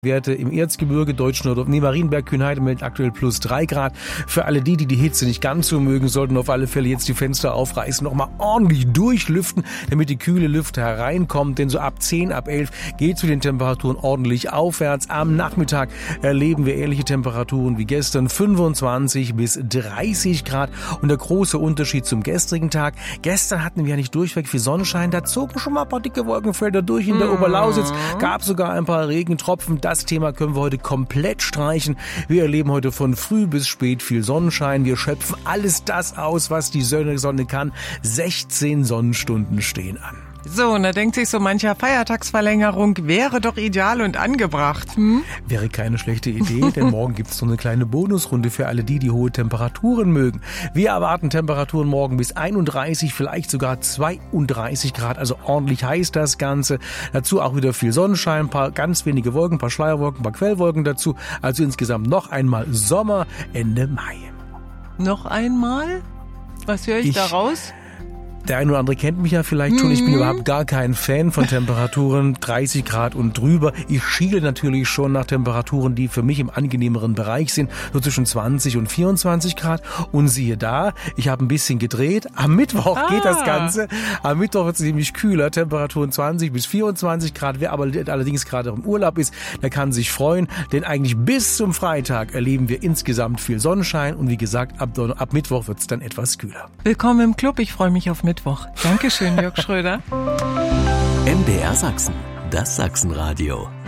Werte im Erzgebirge, Marienberg, Kühnheide meldet aktuell plus 3 Grad. Für alle die Hitze nicht ganz so mögen, sollten auf alle Fälle jetzt die Fenster aufreißen, nochmal ordentlich durchlüften, damit die kühle Luft hereinkommt, denn so ab 10, ab 11 geht es mit den Temperaturen ordentlich aufwärts. Am Nachmittag erleben wir ähnliche Temperaturen wie gestern, 25 bis 30 Grad und der große Unterschied zum gestrigen Tag. Gestern hatten wir ja nicht durchweg viel Sonnenschein, da zogen schon mal ein paar dicke Wolkenfelder durch in der Oberlausitz, gab sogar ein paar Regentropfen. Das Thema können wir heute komplett streichen. Wir erleben heute von früh bis spät viel Sonnenschein. Wir schöpfen alles das aus, was die Sonne kann. 16 Sonnenstunden stehen an. So, und da denkt sich so mancher, Feiertagsverlängerung wäre doch ideal und angebracht. Wäre keine schlechte Idee, denn morgen gibt es so eine kleine Bonusrunde für alle die hohe Temperaturen mögen. Wir erwarten Temperaturen morgen bis 31, vielleicht sogar 32 Grad, also ordentlich heiß das Ganze. Dazu auch wieder viel Sonnenschein, ein paar ganz wenige Wolken, ein paar Schleierwolken, ein paar Quellwolken dazu. Also insgesamt noch einmal Sommer Ende Mai. Noch einmal? Was höre ich da raus? Der eine oder andere kennt mich ja vielleicht schon. Ich bin überhaupt gar kein Fan von Temperaturen 30 Grad und drüber. Ich schiele natürlich schon nach Temperaturen, die für mich im angenehmeren Bereich sind, so zwischen 20 und 24 Grad. Und siehe da, ich habe ein bisschen gedreht. Am Mittwoch geht das Ganze. Am Mittwoch wird es nämlich kühler, Temperaturen 20 bis 24 Grad. Wer aber allerdings gerade im Urlaub ist, der kann sich freuen, denn eigentlich bis zum Freitag erleben wir insgesamt viel Sonnenschein. Und wie gesagt, ab Mittwoch wird es dann etwas kühler. Willkommen im Club, ich freue mich auf Mittwoch. Dankeschön, Jörg Schröder. MDR Sachsen, das Sachsenradio.